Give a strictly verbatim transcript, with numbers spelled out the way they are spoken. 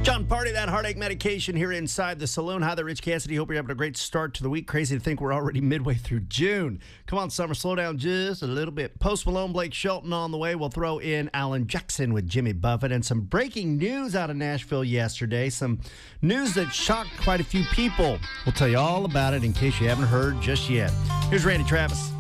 John Party, that heartache medication here inside the saloon. Hi there, Rich Cassidy. Hope you're having a great start to the week. Crazy to think we're already midway through June. Come on, summer, slow down just a little bit. Post Malone, Blake Shelton on the way. We'll throw in Alan Jackson with Jimmy Buffett and some breaking news out of Nashville yesterday. Some news that shocked quite a few people. We'll tell you all about it in case you haven't heard just yet. Here's Randy Travis.